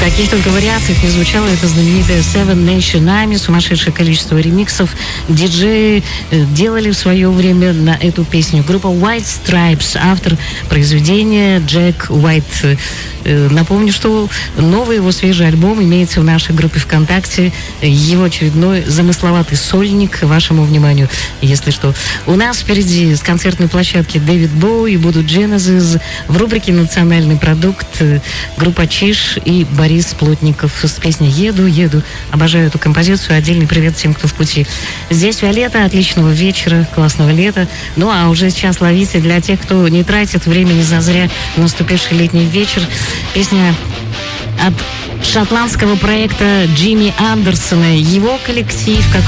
каких только вариациях не звучало это знаменитое Seven Nation Army, сумасшедшее количество ремиксов диджеи делали в свое время на эту песню. Группа White Stripes, автор произведения Джек Уайт. Напомню, что новый его свежий альбом имеется в нашей группе ВКонтакте. Его очередной замысловатый сольник вашему вниманию, если что. У нас впереди с концертной площадки Дэвид Боуи будут Genesis, в рубрике «Национальный продукт» группа Чиш и Борис Плотников с песней «Еду, еду». Обожаю эту композицию. Отдельный привет всем, кто в пути. Здесь Виолетта. Отличного вечера, классного лета. Ну, а уже сейчас ловите для тех, кто не тратит времени зазря в наступивший летний вечер. Песня от шотландского проекта Джимми Андерсона. Его коллектив, как